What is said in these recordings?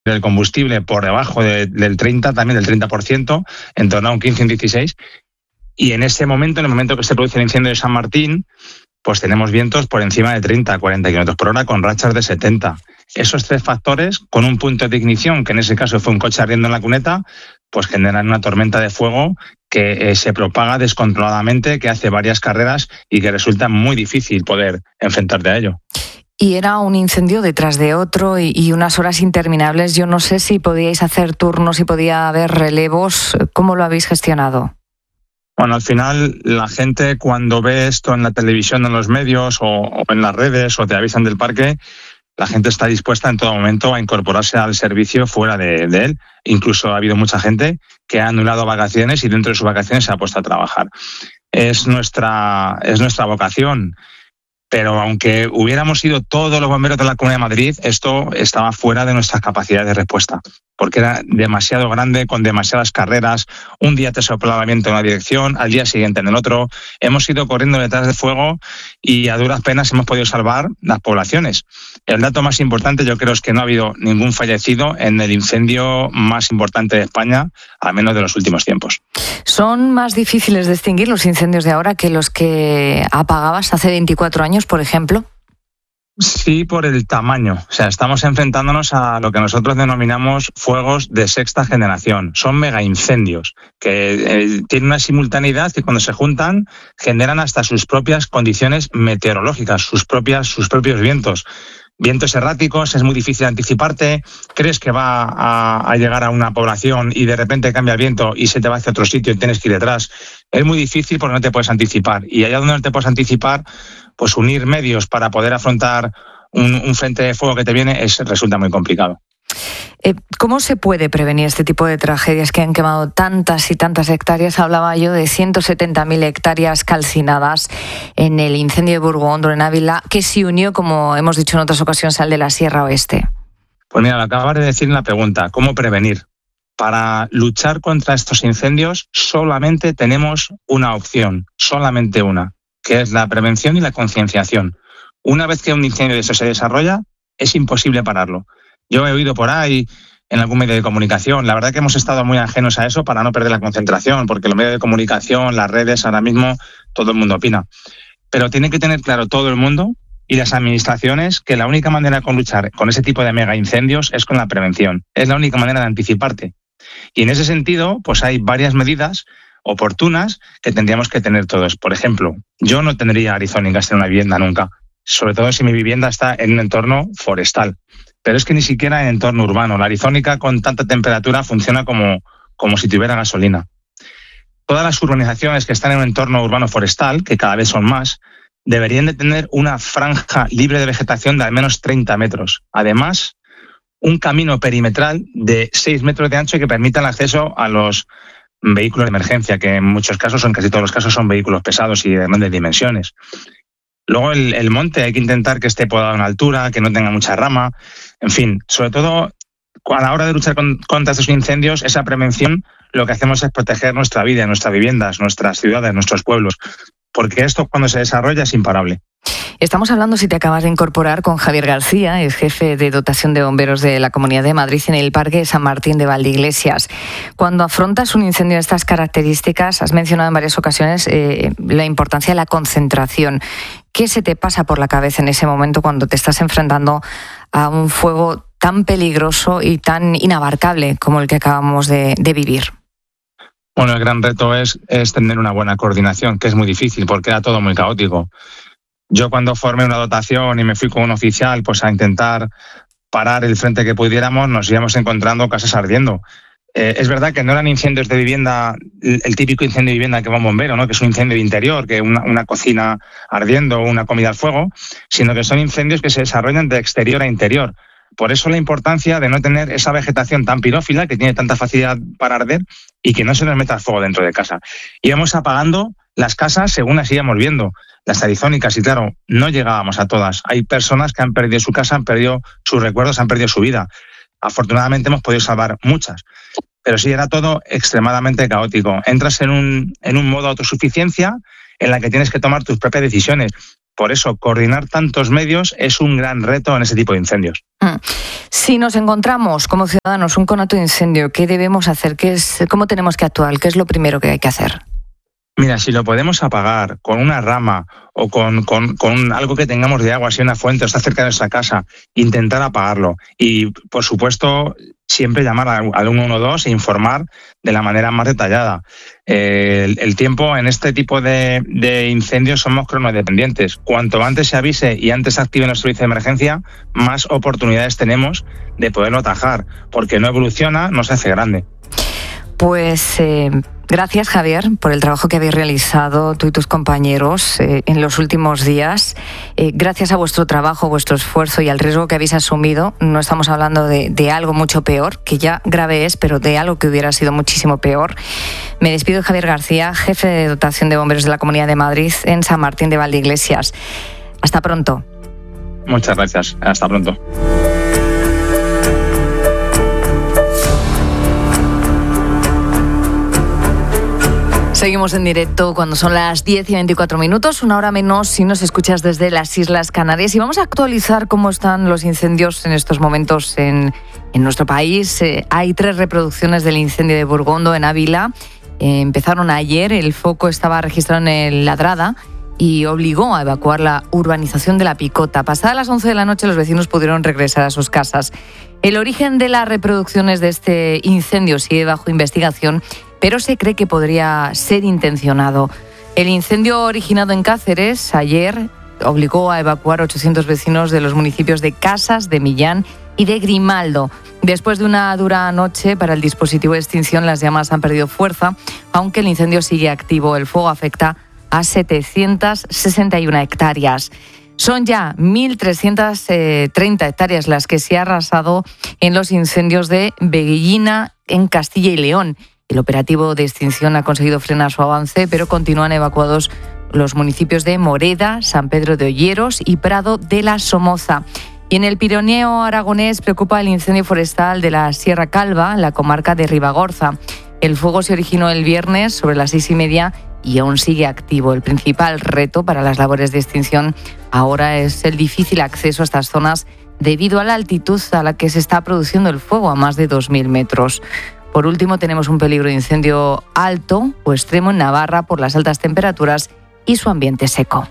el combustible por debajo del 30%, también del 30%, en torno a un 15, un 16%. Y en ese momento, en el momento que se produce el incendio de San Martín, pues tenemos vientos por encima de 30 a 40 kilómetros por hora con rachas de 70. Esos tres factores, con un punto de ignición, que en ese caso fue un coche ardiendo en la cuneta, pues generan una tormenta de fuego que se propaga descontroladamente, que hace varias carreras y que resulta muy difícil poder enfrentarte a ello. Y era un incendio detrás de otro y unas horas interminables. Yo no sé si podíais hacer turnos, si podía haber relevos. ¿Cómo lo habéis gestionado? Bueno, al final la gente cuando ve esto en la televisión, en los medios o en las redes o te avisan del parque, la gente está dispuesta en todo momento a incorporarse al servicio fuera de él. Incluso ha habido mucha gente que ha anulado vacaciones y dentro de sus vacaciones se ha puesto a trabajar. Es nuestra vocación. Pero aunque hubiéramos sido todos los bomberos de la Comunidad de Madrid, esto estaba fuera de nuestras capacidades de respuesta, porque era demasiado grande, con demasiadas carreras. Un día te soplaba el viento en una dirección, al día siguiente en el otro. Hemos ido corriendo detrás del fuego y a duras penas hemos podido salvar las poblaciones. El dato más importante yo creo es que no ha habido ningún fallecido en el incendio más importante de España, al menos de los últimos tiempos. ¿Son más difíciles de extinguir los incendios de ahora que los que apagabas hace 24 años, por ejemplo? Sí, por el tamaño. O sea, estamos enfrentándonos a lo que nosotros denominamos fuegos de sexta generación. Son megaincendios que tienen una simultaneidad que cuando se juntan generan hasta sus propias condiciones meteorológicas, sus propios vientos. Vientos erráticos, es muy difícil anticiparte, crees que va a llegar a una población y de repente cambia el viento y se te va hacia otro sitio y tienes que ir detrás. Es muy difícil porque no te puedes anticipar. Y allá donde no te puedes anticipar, pues unir medios para poder afrontar un frente de fuego que te viene resulta muy complicado. ¿Cómo se puede prevenir este tipo de tragedias que han quemado tantas y tantas hectáreas? Hablaba yo de 170.000 hectáreas calcinadas en el incendio de Burgoondro, en Ávila, que se unió, como hemos dicho en otras ocasiones, al de la Sierra Oeste. Pues mira, lo acabas de decir en la pregunta, ¿cómo prevenir? Para luchar contra estos incendios solamente tenemos una opción, solamente una, que es la prevención y la concienciación. Una vez que un incendio de eso se desarrolla, es imposible pararlo. Yo he oído por ahí en algún medio de comunicación, la verdad que hemos estado muy ajenos a eso para no perder la concentración, porque los medios de comunicación, las redes, ahora mismo todo el mundo opina. Pero tiene que tener claro todo el mundo y las administraciones que la única manera de luchar con ese tipo de mega incendios es con la prevención. Es la única manera de anticiparte. Y en ese sentido, pues hay varias medidas oportunas que tendríamos que tener todos. Por ejemplo, yo no tendría arizónicas en una vivienda nunca, sobre todo si mi vivienda está en un entorno forestal. Pero es que ni siquiera en entorno urbano. La arizónica con tanta temperatura funciona como si tuviera gasolina. Todas las urbanizaciones que están en un entorno urbano forestal, que cada vez son más, deberían de tener una franja libre de vegetación de al menos 30 metros. Además, un camino perimetral de 6 metros de ancho que permita el acceso a los vehículos de emergencia, que en muchos casos, o en casi todos los casos, son vehículos pesados y de grandes dimensiones. Luego el monte hay que intentar que esté podado en altura, que no tenga mucha rama. En fin, sobre todo a la hora de luchar contra estos incendios, esa prevención, lo que hacemos es proteger nuestra vida, nuestras viviendas, nuestras ciudades, nuestros pueblos, porque esto cuando se desarrolla es imparable. Estamos hablando, si te acabas de incorporar, con Javier García, es jefe de dotación de bomberos de la Comunidad de Madrid en el Parque de San Martín de Valdeiglesias. Cuando afrontas un incendio de estas características, has mencionado en varias ocasiones la importancia de la concentración. ¿Qué se te pasa por la cabeza en ese momento cuando te estás enfrentando a un fuego tan peligroso y tan inabarcable como el que acabamos de vivir? Bueno, el gran reto es tener una buena coordinación, que es muy difícil porque era todo muy caótico. Yo cuando formé una dotación y me fui con un oficial pues a intentar parar el frente que pudiéramos, nos íbamos encontrando casas ardiendo. Es verdad que no eran incendios de vivienda, el típico incendio de vivienda que va un bombero, ¿no? Que es un incendio de interior, que una cocina ardiendo o una comida al fuego, sino que son incendios que se desarrollan de exterior a interior. Por eso la importancia de no tener esa vegetación tan pirófila, que tiene tanta facilidad para arder, y que no se nos meta el fuego dentro de casa. Íbamos apagando las casas según las íbamos viendo, las arizónicas, y claro, no llegábamos a todas. Hay personas que han perdido su casa, han perdido sus recuerdos, han perdido su vida. Afortunadamente hemos podido salvar muchas, pero sí era todo extremadamente caótico. Entras en un modo de autosuficiencia en la que tienes que tomar tus propias decisiones, por eso coordinar tantos medios es un gran reto en ese tipo de incendios. Si nos encontramos como ciudadanos un conato de incendio, ¿qué debemos hacer? ¿Cómo tenemos que actuar? ¿Qué es lo primero que hay que hacer? Mira, si lo podemos apagar con una rama o con algo que tengamos de agua, si una fuente o está cerca de nuestra casa, intentar apagarlo. Y, por supuesto, siempre llamar al 112 e informar de la manera más detallada. El tiempo en este tipo de incendios somos cronodependientes. Cuanto antes se avise y antes se active nuestro servicio de emergencia, más oportunidades tenemos de poderlo atajar, porque no evoluciona, no se hace grande. Pues gracias, Javier, por el trabajo que habéis realizado tú y tus compañeros en los últimos días. Gracias a vuestro trabajo, vuestro esfuerzo y al riesgo que habéis asumido, no estamos hablando de algo mucho peor, que ya grave es, pero de algo que hubiera sido muchísimo peor. Me despido de Javier García, jefe de dotación de bomberos de la Comunidad de Madrid en San Martín de Valdeiglesias. Hasta pronto. Muchas gracias. Hasta pronto. Seguimos en directo cuando son las 10:24, una hora menos si nos escuchas desde las Islas Canarias. Y vamos a actualizar cómo están los incendios en estos momentos en nuestro país. Hay 3 reproducciones del incendio de Burgondo en Ávila. Empezaron ayer, el foco estaba registrado en Ladrada y obligó a evacuar la urbanización de La Picota. Pasadas las 11 de la noche los vecinos pudieron regresar a sus casas. El origen de las reproducciones de este incendio sigue bajo investigación, pero se cree que podría ser intencionado. El incendio originado en Cáceres ayer obligó a evacuar 800 vecinos de los municipios de Casas, de Millán y de Grimaldo. Después de una dura noche para el dispositivo de extinción, las llamas han perdido fuerza, aunque el incendio sigue activo. El fuego afecta a 761 hectáreas. Son ya 1.330 hectáreas las que se ha arrasado en los incendios de Veguillina, en Castilla y León. El operativo de extinción ha conseguido frenar su avance, pero continúan evacuados los municipios de Moreda, San Pedro de Olleros y Prado de la Somoza. Y en el Pirineo aragonés preocupa el incendio forestal de la Sierra Calva, en la comarca de Ribagorza. El fuego se originó el viernes sobre las 6:30 y aún sigue activo. El principal reto para las labores de extinción ahora es el difícil acceso a estas zonas debido a la altitud a la que se está produciendo el fuego, a más de 2.000 metros. Por último, tenemos un peligro de incendio alto o extremo en Navarra por las altas temperaturas y su ambiente seco.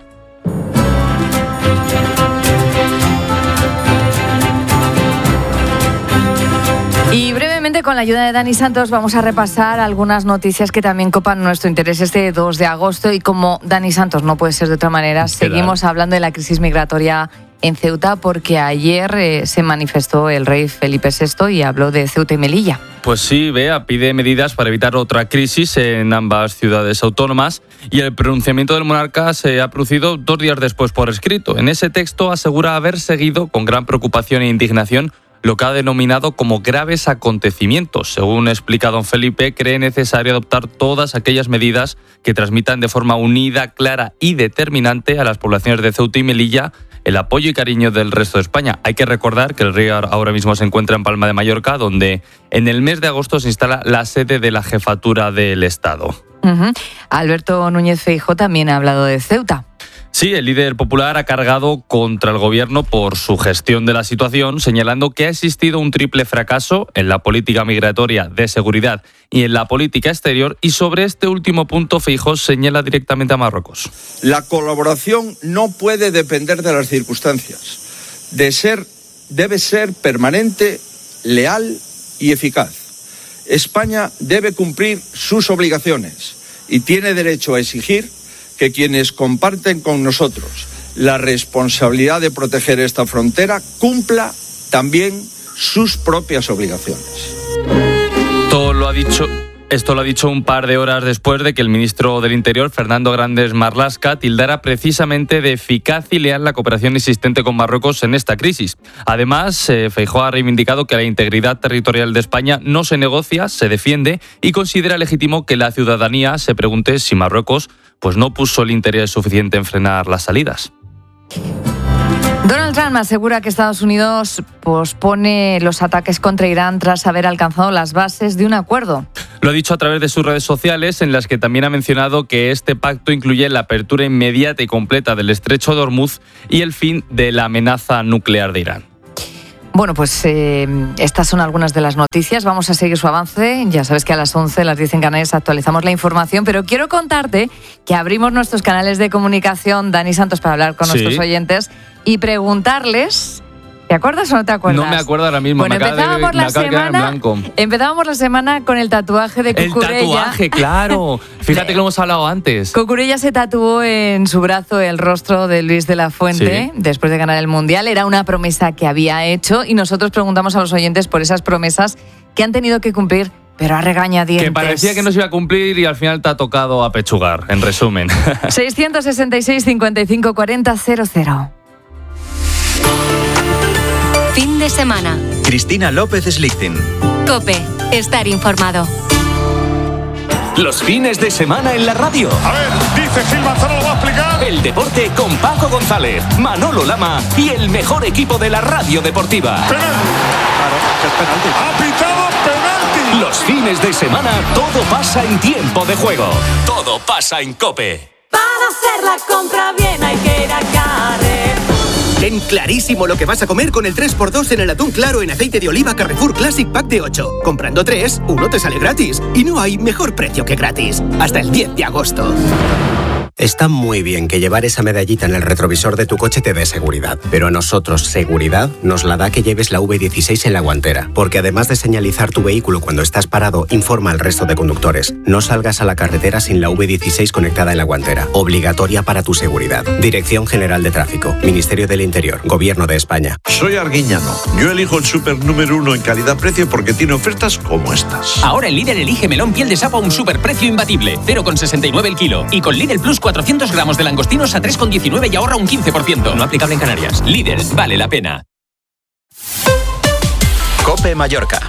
Y brevemente, con la ayuda de Dani Santos, vamos a repasar algunas noticias que también copan nuestro interés este 2 de agosto. Y como Dani Santos no puede ser de otra manera, seguimos hablando de la crisis migratoria en Ceuta, porque ayer se manifestó el rey Felipe VI y habló de Ceuta y Melilla. Pues sí, Bea pide medidas para evitar otra crisis en ambas ciudades autónomas, y el pronunciamiento del monarca se ha producido 2 días después por escrito. En ese texto asegura haber seguido con gran preocupación e indignación lo que ha denominado como graves acontecimientos. Según explica don Felipe, cree necesario adoptar todas aquellas medidas que transmitan de forma unida, clara y determinante a las poblaciones de Ceuta y Melilla el apoyo y cariño del resto de España. Hay que recordar que el rey ahora mismo se encuentra en Palma de Mallorca, donde en el mes de agosto se instala la sede de la jefatura del Estado. Alberto Núñez Feijóo también ha hablado de Ceuta. Sí, el líder popular ha cargado contra el gobierno por su gestión de la situación, señalando que ha existido un triple fracaso en la política migratoria, de seguridad y en la política exterior, y sobre este último punto Feijóo señala directamente a Marruecos. La colaboración no puede depender de las circunstancias. Debe ser permanente, leal y eficaz. España debe cumplir sus obligaciones y tiene derecho a exigir que quienes comparten con nosotros la responsabilidad de proteger esta frontera cumpla también sus propias obligaciones. Esto lo ha dicho un par de horas después de que el ministro del Interior, Fernando Grande Marlaska, tildara precisamente de eficaz y leal la cooperación existente con Marruecos en esta crisis. Además, Feijóo ha reivindicado que la integridad territorial de España no se negocia, se defiende, y considera legítimo que la ciudadanía se pregunte si Marruecos no puso el interés suficiente en frenar las salidas. Donald Trump asegura que Estados Unidos pospone los ataques contra Irán tras haber alcanzado las bases de un acuerdo. Lo ha dicho a través de sus redes sociales, en las que también ha mencionado que este pacto incluye la apertura inmediata y completa del estrecho de Hormuz y el fin de la amenaza nuclear de Irán. Bueno, pues estas son algunas de las noticias. Vamos a seguir su avance. Ya sabes que a las 11, las 10 en Canarias, actualizamos la información. Pero quiero contarte que abrimos nuestros canales de comunicación, Dani Santos, para hablar con nuestros oyentes y preguntarles... ¿Te acuerdas o no te acuerdas? No me acuerdo ahora mismo. Bueno, empezábamos la semana con el tatuaje de Cucurella. El tatuaje, claro. Fíjate que lo hemos hablado antes. Cucurella se tatuó en su brazo el rostro de Luis de la Fuente después de ganar el Mundial. Era una promesa que había hecho y nosotros preguntamos a los oyentes por esas promesas que han tenido que cumplir, pero a regañadientes. Que parecía que no se iba a cumplir y al final te ha tocado apechugar, en resumen. 666 55 40 00. Fin de semana. Cristina López Slichting. COPE. Estar informado. Los fines de semana en la radio. A ver, dice Gil Manzano, lo va a explicar. El deporte con Paco González, Manolo Lama y el mejor equipo de la radio deportiva. Penalti. Claro, es penalti. Ha pitado penalti. Los fines de semana todo pasa en tiempo de juego. Todo pasa en COPE. Para hacer la compra bien hay que ir a Carrefour. Ten clarísimo lo que vas a comer con el 3x2 en el atún claro en aceite de oliva Carrefour Classic Pack de 8. Comprando 3, uno te sale gratis. Y no hay mejor precio que gratis. Hasta el 10 de agosto. Está muy bien que llevar esa medallita en el retrovisor de tu coche te dé seguridad, pero a nosotros seguridad nos la da que lleves la V16 en la guantera, porque además de señalizar tu vehículo cuando estás parado, informa al resto de conductores. No salgas a la carretera sin la V16 conectada en la guantera, obligatoria para tu seguridad. Dirección General de Tráfico, Ministerio del Interior, Gobierno de España. Soy Arguiñano. Yo elijo el súper número 1 en calidad-precio porque tiene ofertas como estas. Ahora el Líder elige melón piel de sapo a un superprecio imbatible, 0,69 el kilo, y con Lidl Plus 400 gramos de langostinos a 3,19 y ahorra un 15%. No aplicable en Canarias. Líder, vale la pena. COPE Mallorca.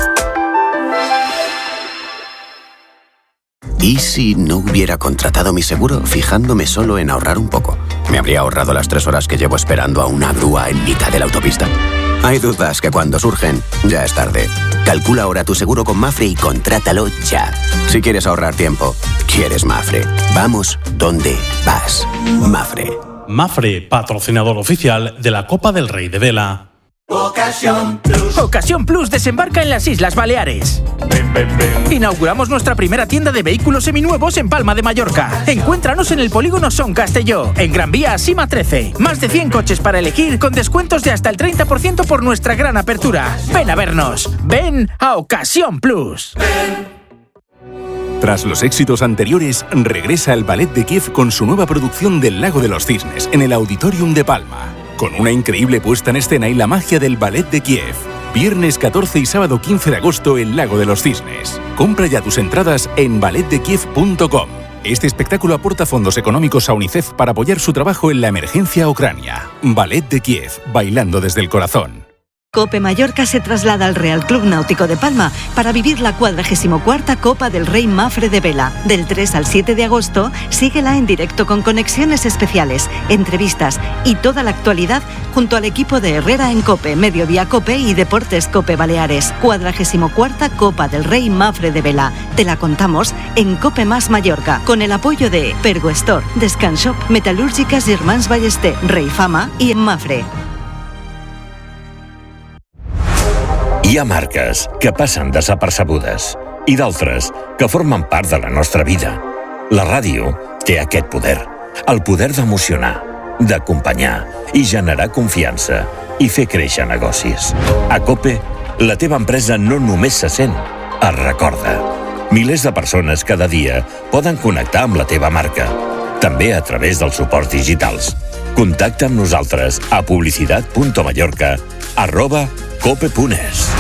¿Y si no hubiera contratado mi seguro fijándome solo en ahorrar un poco? ¿Me habría ahorrado las 3 horas que llevo esperando a una grúa en mitad de la autopista? Hay dudas que cuando surgen, ya es tarde. Calcula ahora tu seguro con Mafre y contrátalo ya. Si quieres ahorrar tiempo, quieres Mafre. Vamos donde vas. Mafre. Mafre, patrocinador oficial de la Copa del Rey de Vela. Ocasión Plus. Ocasión Plus desembarca en las Islas Baleares. Inauguramos nuestra primera tienda de vehículos seminuevos en Palma de Mallorca. Encuéntranos en el polígono Son Castelló, en Gran Vía Sima 13. Más de 100 coches para elegir con descuentos de hasta el 30% por nuestra gran apertura. Ven a vernos. Ven a Ocasión Plus. Tras los éxitos anteriores, regresa el Ballet de Kiev con su nueva producción del Lago de los Cisnes en el Auditorium de Palma. Con una increíble puesta en escena y la magia del Ballet de Kiev. Viernes 14 y sábado 15 de agosto, el Lago de los Cisnes. Compra ya tus entradas en balletdekiev.com. Este espectáculo aporta fondos económicos a UNICEF para apoyar su trabajo en la emergencia a Ucrania. Ballet de Kiev, bailando desde el corazón. COPE Mallorca se traslada al Real Club Náutico de Palma para vivir la 44ª Copa del Rey Mafre de Vela. Del 3 al 7 de agosto, síguela en directo con conexiones especiales, entrevistas y toda la actualidad junto al equipo de Herrera en COPE, Mediodía COPE y Deportes COPE Baleares. 44ª Copa del Rey Mafre de Vela. Te la contamos en COPE Más Mallorca, con el apoyo de Pergo Store, Descanshop, Metalúrgicas Germans Ballester, Rei Fama y en Mafre. Hi ha marques que passen desapercebudes i d'altres que formen part de la nostra vida. La ràdio té aquest poder, el poder d'emocionar, d'acompanyar i generar confiança i fer créixer negocis. A COPE, la teva empresa no només se sent, es recorda. Milers de persones cada dia poden connectar amb la teva marca, també a través dels suports digitals. Contacta amb nosaltres a publicidad.mallorca@cope.es.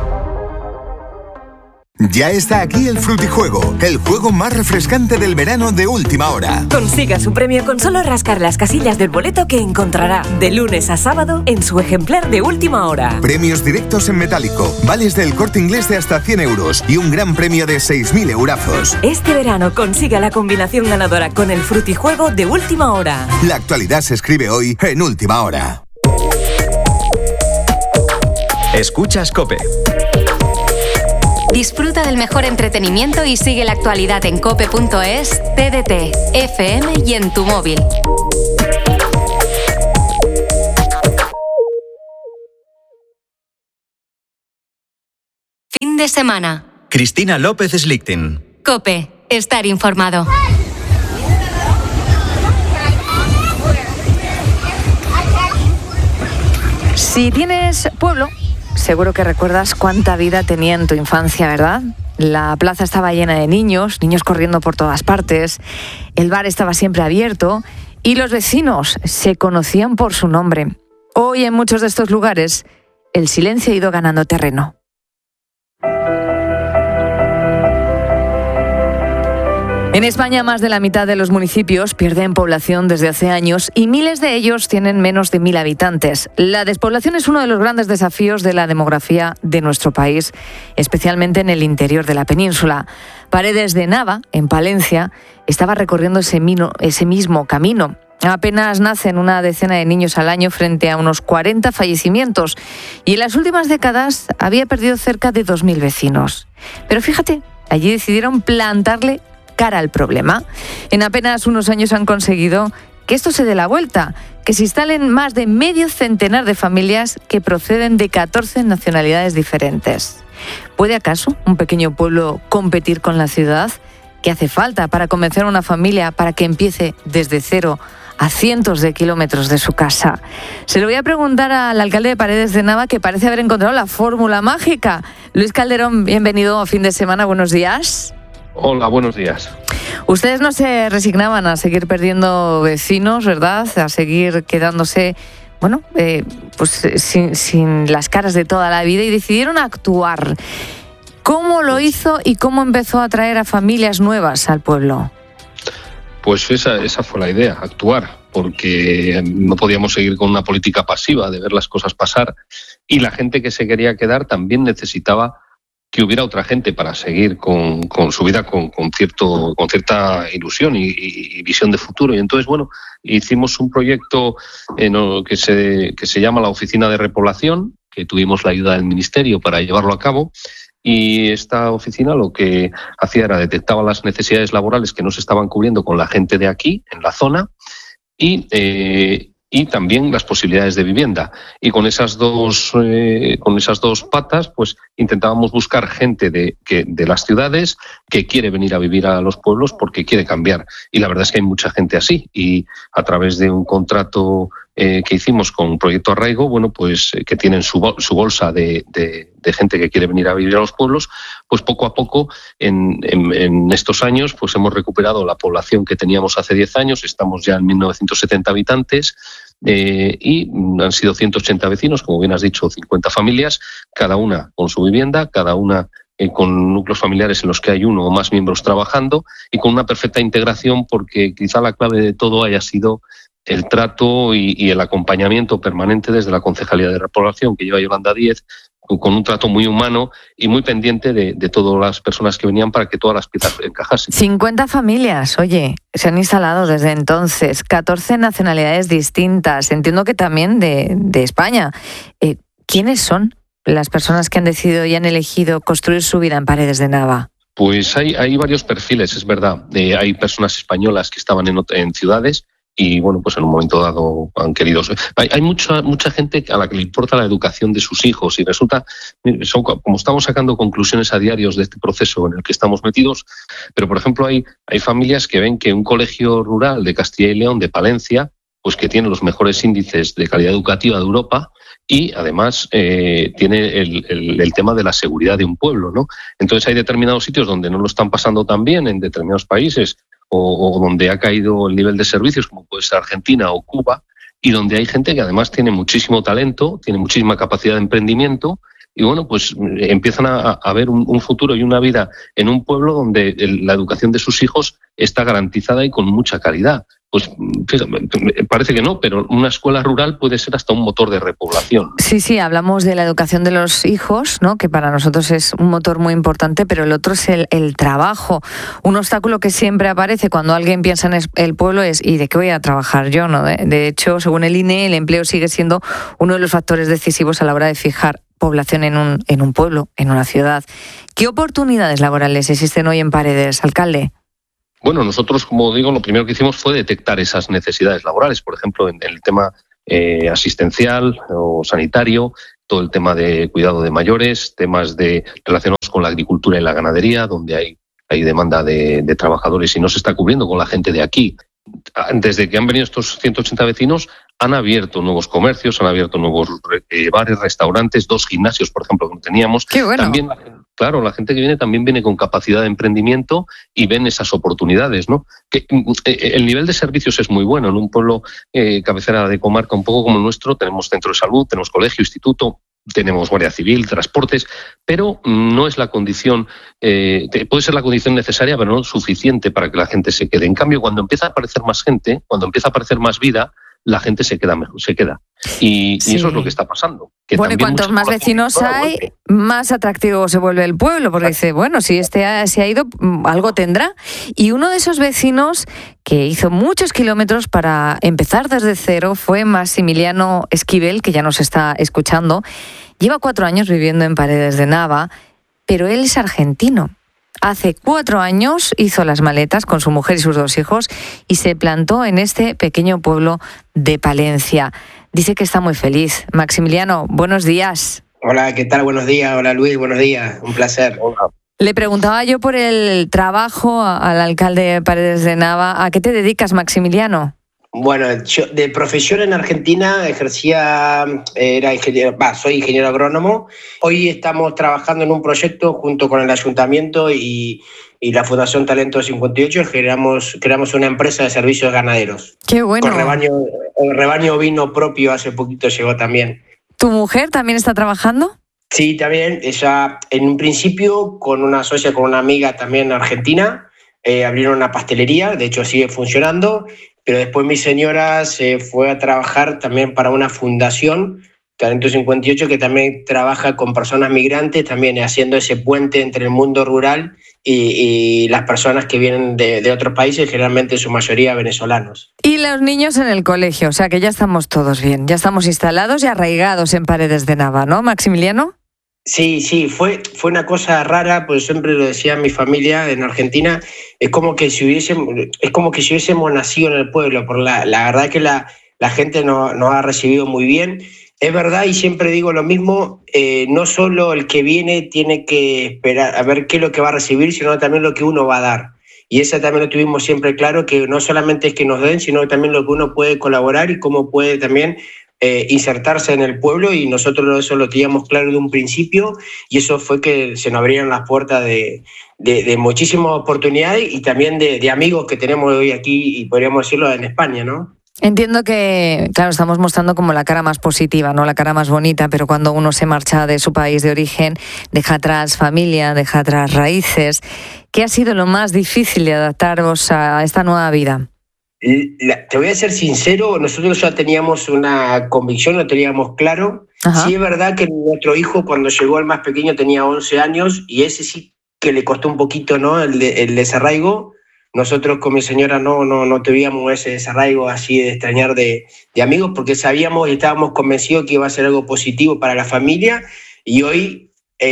Ya está aquí el Frutijuego, el juego más refrescante del verano de última hora. Consiga su premio con solo rascar las casillas del boleto que encontrará de lunes a sábado en su ejemplar de última hora. Premios directos en metálico, vales del Corte Inglés de hasta 100 euros y un gran premio de 6.000 eurazos. Este verano consiga la combinación ganadora con el Frutijuego de última hora. La actualidad se escribe hoy en última hora. Escuchas COPE. Disfruta del mejor entretenimiento y sigue la actualidad en cope.es, TDT, FM y en tu móvil. Fin de semana. Cristina López Slichting. Cope, estar informado. Si tienes pueblo, seguro que recuerdas cuánta vida tenía en tu infancia, ¿verdad? La plaza estaba llena de niños corriendo por todas partes, el bar estaba siempre abierto y los vecinos se conocían por su nombre. Hoy en muchos de estos lugares, el silencio ha ido ganando terreno. En España, más de la mitad de los municipios pierden población desde hace años y miles de ellos tienen menos de 1.000 habitantes. La despoblación es uno de los grandes desafíos de la demografía de nuestro país, especialmente en el interior de la península. Paredes de Nava, en Palencia, estaba recorriendo ese mismo camino. Apenas nacen una decena de niños al año frente a unos 40 fallecimientos y en las últimas décadas había perdido cerca de 2.000 vecinos. Pero fíjate, allí decidieron plantarle cara al problema. En apenas unos años han conseguido que esto se dé la vuelta, que se instalen más de medio centenar de familias que proceden de 14 nacionalidades diferentes. ¿Puede acaso un pequeño pueblo competir con la ciudad? ¿Qué hace falta para convencer a una familia para que empiece desde cero a cientos de kilómetros de su casa? Se lo voy a preguntar al alcalde de Paredes de Nava, que parece haber encontrado la fórmula mágica. Luis Calderón, bienvenido a Fin de Semana, buenos días. Hola, buenos días. Ustedes no se resignaban a seguir perdiendo vecinos, ¿verdad? A seguir quedándose, sin las caras de toda la vida y decidieron actuar. ¿Cómo lo hizo y cómo empezó a atraer a familias nuevas al pueblo? Pues esa fue la idea, actuar, porque no podíamos seguir con una política pasiva de ver las cosas pasar y la gente que se quería quedar también necesitaba que hubiera otra gente para seguir con su vida con cierta ilusión y visión de futuro. Y entonces, hicimos un proyecto que se llama la Oficina de Repoblación, que tuvimos la ayuda del Ministerio para llevarlo a cabo. Y esta oficina lo que hacía era detectaba las necesidades laborales que no se estaban cubriendo con la gente de aquí, en la zona, y también las posibilidades de vivienda. Y con esas dos patas, pues intentábamos buscar gente de las ciudades que quiere venir a vivir a los pueblos porque quiere cambiar. Y la verdad es que hay mucha gente así. Y a través de un contrato que hicimos con Proyecto Arraigo, que tienen su bolsa de gente que quiere venir a vivir a los pueblos, pues poco a poco en estos años pues hemos recuperado la población que teníamos hace 10 años, estamos ya en 1.970 habitantes y han sido 180 vecinos, como bien has dicho, 50 familias, cada una con su vivienda, cada una con núcleos familiares en los que hay uno o más miembros trabajando y con una perfecta integración, porque quizá la clave de todo haya sido el trato y el acompañamiento permanente desde la Concejalía de Repoblación que lleva Yolanda Díez, con un trato muy humano y muy pendiente de todas las personas que venían para que todas las piezas encajasen. 50 familias, oye, se han instalado desde entonces, 14 nacionalidades distintas, entiendo que también de España. ¿Quiénes son las personas que han decidido y han elegido construir su vida en Paredes de Nava? Pues hay varios perfiles, es verdad. Hay personas españolas que estaban en ciudades, y pues en un momento dado han querido. Hay mucha gente a la que le importa la educación de sus hijos y resulta, como estamos sacando conclusiones a diarios de este proceso en el que estamos metidos, pero por ejemplo hay familias que ven que un colegio rural de Castilla y León, de Palencia, pues que tiene los mejores índices de calidad educativa de Europa y además tiene el tema de la seguridad de un pueblo, ¿no? Entonces hay determinados sitios donde no lo están pasando tan bien en determinados países, o donde ha caído el nivel de servicios, como puede ser Argentina o Cuba, y donde hay gente que además tiene muchísimo talento, tiene muchísima capacidad de emprendimiento, y pues empiezan a ver un futuro y una vida en un pueblo donde la educación de sus hijos está garantizada y con mucha calidad. Pues fíjate, parece que no, pero una escuela rural puede ser hasta un motor de repoblación. Sí, hablamos de la educación de los hijos, ¿no? Que para nosotros es un motor muy importante, pero el otro es el trabajo. Un obstáculo que siempre aparece cuando alguien piensa en el pueblo es ¿y de qué voy a trabajar yo? ¿No? De hecho, según el INE, el empleo sigue siendo uno de los factores decisivos a la hora de fijar población en un pueblo, en una ciudad. ¿Qué oportunidades laborales existen hoy en Paredes, alcalde? Bueno, nosotros, como digo, lo primero que hicimos fue detectar esas necesidades laborales, por ejemplo, en el tema asistencial o sanitario, todo el tema de cuidado de mayores, temas relacionados con la agricultura y la ganadería, donde hay demanda de trabajadores y no se está cubriendo con la gente de aquí. Desde que han venido estos 180 vecinos, han abierto nuevos comercios, han abierto nuevos bares, restaurantes, 2 gimnasios, por ejemplo, que no teníamos. ¡Qué bueno! También, claro, la gente que viene también viene con capacidad de emprendimiento y ven esas oportunidades, ¿no? Que el nivel de servicios es muy bueno. En un pueblo cabecera de comarca un poco como el nuestro, tenemos centro de salud, tenemos colegio, instituto, tenemos Guardia Civil, transportes, pero no es la condición, puede ser la condición necesaria, pero no suficiente para que la gente se quede. En cambio, cuando empieza a aparecer más gente, cuando empieza a aparecer más vida, la gente se queda mejor, se queda. Y eso es lo que está pasando. Bueno, y cuantos más vecinos hay, más atractivo se vuelve el pueblo, porque dice, bueno, si se ha ido, algo tendrá. Y uno de esos vecinos que hizo muchos kilómetros para empezar desde cero fue Maximiliano Esquivel, que ya nos está escuchando. Lleva 4 años viviendo en Paredes de Nava, pero él es argentino. Hace 4 años hizo las maletas con su mujer y sus 2 hijos y se plantó en este pequeño pueblo de Palencia. Dice que está muy feliz. Maximiliano, buenos días. Hola, ¿qué tal? Buenos días. Hola, Luis, buenos días. Un placer. Hola. Le preguntaba yo por el trabajo al alcalde de Paredes de Nava. ¿A qué te dedicas, Maximiliano? Bueno, yo de profesión en Argentina soy ingeniero agrónomo. Hoy estamos trabajando en un proyecto junto con el ayuntamiento y la Fundación Talento 58. Creamos una empresa de servicios ganaderos. ¡Qué bueno! Con rebaño ovino propio, hace poquito llegó también. ¿Tu mujer también está trabajando? Sí, también. Ella, en un principio, con una socia, con una amiga también argentina, abrieron una pastelería, de hecho sigue funcionando. Pero después mi señora se fue a trabajar también para una fundación, Talento 58, que también trabaja con personas migrantes, también haciendo ese puente entre el mundo rural y las personas que vienen de otros países, generalmente en su mayoría venezolanos. Y los niños en el colegio, o sea que ya estamos todos bien, ya estamos instalados y arraigados en Paredes de Nava, ¿no, Maximiliano? Sí, fue una cosa rara, pues siempre lo decía mi familia en Argentina, es como que si hubiésemos nacido en el pueblo, por la verdad que la gente nos ha recibido muy bien. Es verdad, y siempre digo lo mismo, no solo el que viene tiene que esperar a ver qué es lo que va a recibir, sino también lo que uno va a dar. Y eso también lo tuvimos siempre claro, que no solamente es que nos den, sino también lo que uno puede colaborar y cómo puede también insertarse en el pueblo, y nosotros eso lo teníamos claro de un principio, y eso fue que se nos abrieron las puertas de muchísimas oportunidades y también de amigos que tenemos hoy aquí, y podríamos decirlo en España, ¿no? Entiendo que, claro, estamos mostrando como la cara más positiva, ¿no? La cara más bonita, pero cuando uno se marcha de su país de origen, deja atrás familia, deja atrás raíces. ¿Qué ha sido lo más difícil de adaptaros a esta nueva vida? Te voy a ser sincero, nosotros ya teníamos una convicción, lo teníamos claro. Ajá. Sí es verdad que nuestro hijo, cuando llegó, el más pequeño, tenía 11 años, y ese sí que le costó un poquito, ¿no? El desarraigo. Nosotros con mi señora no teníamos ese desarraigo así de extrañar de amigos, porque sabíamos y estábamos convencidos que iba a ser algo positivo para la familia, y hoy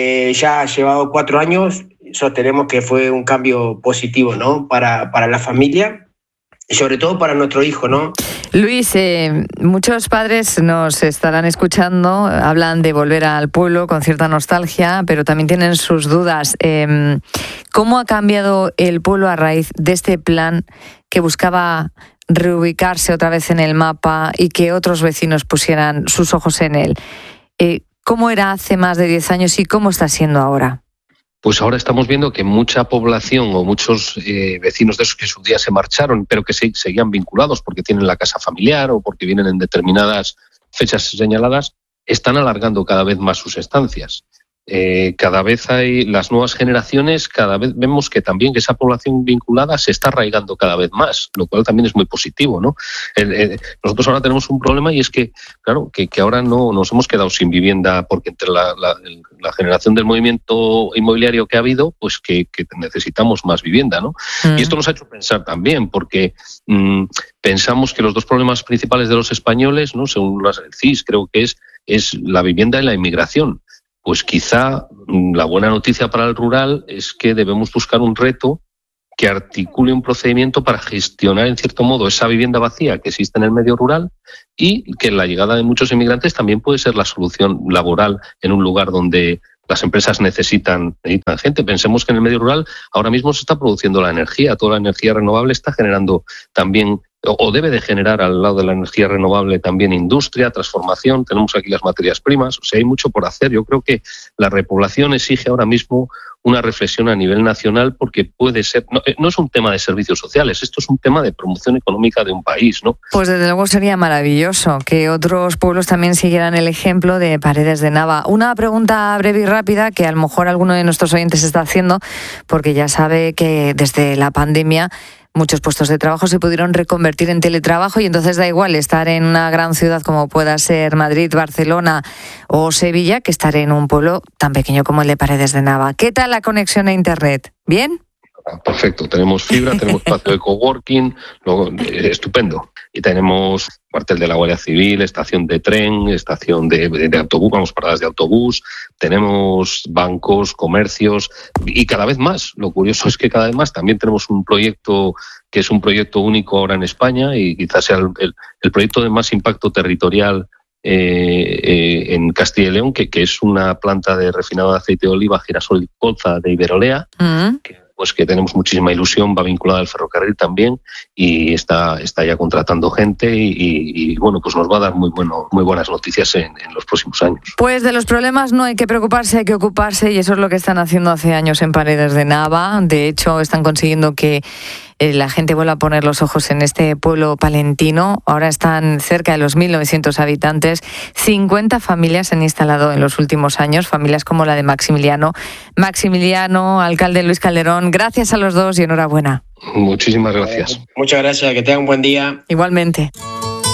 ya ha llevado 4 años, sostenemos que fue un cambio positivo, ¿no? Para la familia. Y sobre todo para nuestro hijo, ¿no? Luis, muchos padres nos estarán escuchando, hablan de volver al pueblo con cierta nostalgia, pero también tienen sus dudas. ¿Cómo ha cambiado el pueblo a raíz de este plan que buscaba reubicarse otra vez en el mapa y que otros vecinos pusieran sus ojos en él? ¿Cómo era hace más de 10 años y cómo está siendo ahora? Pues ahora estamos viendo que mucha población o muchos vecinos de esos que en su día se marcharon, pero que seguían vinculados porque tienen la casa familiar o porque vienen en determinadas fechas señaladas, están alargando cada vez más sus estancias. Cada vez hay las nuevas generaciones, cada vez vemos que también que esa población vinculada se está arraigando cada vez más, lo cual también es muy positivo, ¿no? Nosotros ahora tenemos un problema, y es que, claro, que ahora no nos hemos quedado sin vivienda, porque entre la generación del movimiento inmobiliario que ha habido, pues que necesitamos más vivienda, ¿no? Y esto nos ha hecho pensar también, porque pensamos que los 2 problemas principales de los españoles, ¿no? Según el CIS, creo que es la vivienda y la inmigración. pues quizá la buena noticia para el rural es que debemos buscar un reto que articule un procedimiento para gestionar, en cierto modo, esa vivienda vacía que existe en el medio rural, y que la llegada de muchos inmigrantes también puede ser la solución laboral en un lugar donde las empresas necesitan gente. Pensemos que en el medio rural ahora mismo se está produciendo la energía, toda la energía renovable está generando también, o debe de generar al lado de la energía renovable también industria, transformación. Tenemos aquí las materias primas, o sea, hay mucho por hacer. Yo creo que la repoblación exige ahora mismo una reflexión a nivel nacional, porque puede ser, no es un tema de servicios sociales, esto es un tema de promoción económica de un país, ¿no? Pues desde luego sería maravilloso que otros pueblos también siguieran el ejemplo de Paredes de Nava. Una pregunta breve y rápida que a lo mejor alguno de nuestros oyentes está haciendo, porque ya sabe que desde la pandemia muchos puestos de trabajo se pudieron reconvertir en teletrabajo, y entonces da igual estar en una gran ciudad como pueda ser Madrid, Barcelona o Sevilla, que estar en un pueblo tan pequeño como el de Paredes de Nava. ¿Qué tal la conexión a Internet? ¿Bien? Perfecto, tenemos fibra, tenemos espacio de coworking, estupendo. Y tenemos cuartel de la Guardia Civil, estación de tren, estación de autobús, vamos, paradas de autobús, tenemos bancos, comercios, y cada vez más. Lo curioso es que cada vez más también tenemos un proyecto que es un proyecto único ahora en España, y quizás sea el proyecto de más impacto territorial en Castilla y León, que es una planta de refinado de aceite de oliva, girasol y colza de Iberolea, que tenemos muchísima ilusión, va vinculada al ferrocarril también, y está ya contratando gente, y bueno, pues nos va a dar muy buenas noticias en los próximos años. Pues de los problemas no hay que preocuparse, hay que ocuparse, y eso es lo que están haciendo hace años en Paredes de Nava. De hecho, están consiguiendo que la gente vuelva a poner los ojos en este pueblo palentino. Ahora están cerca de los 1.900 habitantes. 50 familias se han instalado en los últimos años, familias como la de Maximiliano. Maximiliano, alcalde Luis Calderón, gracias a los dos y enhorabuena. Muchísimas gracias. Muchas gracias, que tengan un buen día. Igualmente.